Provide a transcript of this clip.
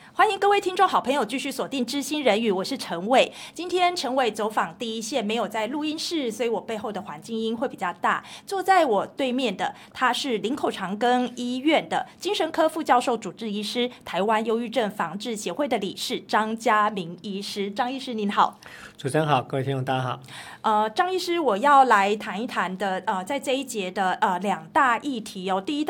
欢迎各位听众好朋友继续锁定知心人语，我是陈伟。今天陈伟走访第一线，没有在录音室，所以我背后的环境音会比较大。坐在我对面的，他是林口长庚医院的精神科副教授主治医师，台湾忧郁症防治协会的理事张家明医师。张医师您好。 主持人好，各位听众大家好。张医师，我要来谈一谈的在这一节的两大议题哦。第一大